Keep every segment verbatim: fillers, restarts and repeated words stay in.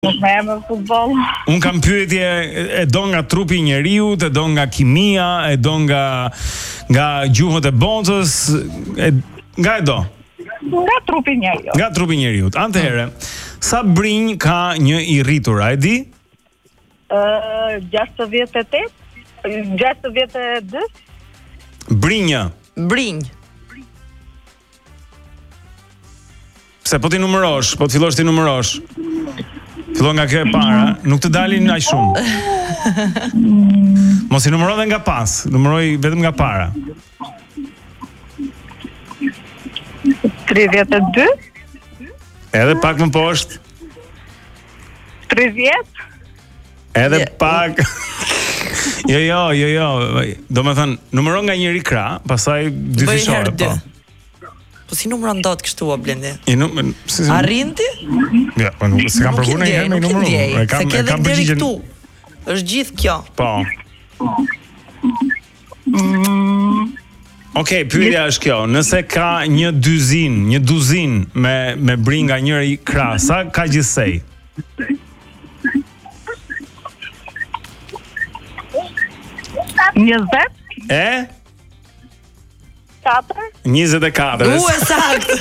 Nuk me e me futbol. Un kam pyetje, e do nga trupi i njeriut, e do nga kimia, e do nga nga gjuhët e botës, e, nga e do? Nga trupi i njeriut. Nga trupi i njeriut. Atëherë, sa brinj ka një i rritur, a e di? Uh, gjashtëdhjetë e tetë, gjashtëdhjetë e dy. Brinja. Brinj. Pse po ti numërosh, po të fillosh ti numërosh. Fillon nga kjo e para, nuk të dalin aq shumë. Mos i numëroj dhe nga pas, numëroj vetëm nga para. tridhjetë e dy. Edhe pak më poshtë. tridhjetë. Edhe Je- pak. Jo, jo, jo, jo. Do me thënë, numëron nga njëri krah, pastaj dy Bëj fishore, herë dy. po. Po si numëron dot kështu o Blendi? I num si, si, Arrin ti? Ja, po nuk se kam Nuk i provuar një ndjej, herë me nuk i numëron. ndjej, E kam se ke e edhe kam deri përgjigjen. këtu. Është gjithë kjo. Po. Mm, Okej, pyetja është kjo, nëse ka një dyzin, një duzin me me brinj nga njëri krah, sa ka gjithsej? njëzet, E? katër. njëzet e katër. U e sakt.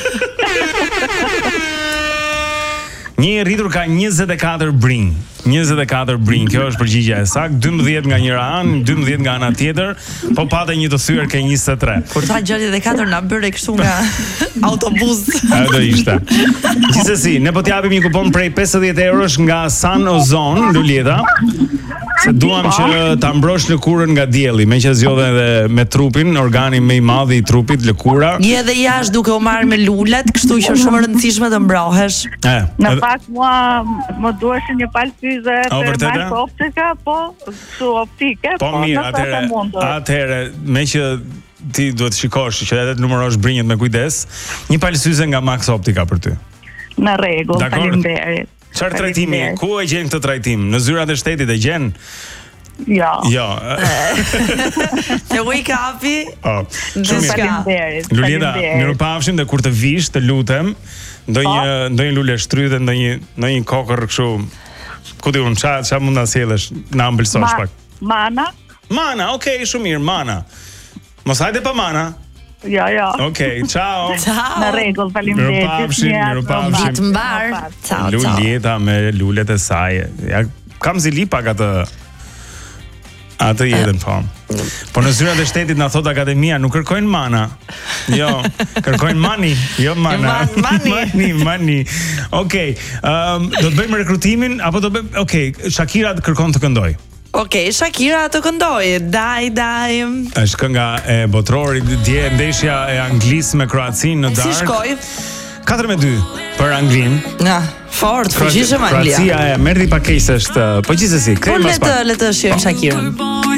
Një i rritur ka njëzet e katër brinj. njëzet e katër brinj. Kjo është përgjigjja e saktë. dymbëdhjetë nga njëra anë, dymbëdhjetë nga ana tjetër, po pate një të thyer ke njëzet e tre. Kur tha gjashtëdhjetë e katër na bëre kështu nga autobus. Ajo do ishte. Gjithsesi, ne po t'japim një kupon prej pesëdhjetë eurosh nga Sun Ozone, Lulieta. Se duam që ta mbrosh lëkurën nga dielli, me që zgjodhe edhe me trupin, organi më i madh i trupit, lëkura. Je edhe jashtë duke u marrë me lulet, kështu që është shumë e rëndësishme të mbrohesh. E, Në edhe- fakt mua më duheshin një palë fyze O, për vërtet, markë e? optika, po kështu optike, Po mirë, nëse atëherë, të mundur. atëherë, me që ti duhet shikosh që edhe të numërosh brinjët me kujdes, një palë syze nga Max Optika për ty. Në rregull, Dakor. faleminderit. Çfarë trajtimi? Faleminderit. Ku e gjen këtë trajtim? Në zyrat e shtetit e gjen? Jo. Jo. Te wake up-i. Oh, shumë mirë. Ska. Faleminderit. Lulieta, faleminderit. mirupafshim dhe kur të vish, të lutem, ndonjë ndonjë lule shtryte, ndonjë ndonjë kokër kështu. Ku diun, ça ça mund ta sjellësh, na ëmbëlsosh Ma- pak. Mana? Mana, okay, shumë mirë, mana. Mos hajde pa mana. Jo, jo. Okej, ciao. Ciao. Në rregull, faleminderit. Mirupafshim, Gjithë mirë, mirupafshim. atë, Ditë mbar. pa, pa. Ciao, ciao. Lulieta me lulet e saj. Ja, kam zili pak atë atë jetën, po. Po në zyrat e shtetit na thot akademia nuk kërkojnë mana. Jo, kërkojnë mani, jo mana. Man- mani. mani, mani. Okej, ëm do të bëjmë rekrutimin apo do bëjmë, okej, Shakira kërkon të këndoj. Okej, Shakira të këndoj. Daj, daj. Është kënga e botrorit, dje ndeshja e Anglisë me Kroacinë në Si darkë. shkoj? katër me dy për Anglinë. Na, fort, fuqishëm Anglia. Kroacia e merri pa keq është, po gjithsesi, Po kthehemi le pas të pak. le të shijojmë Shakirën.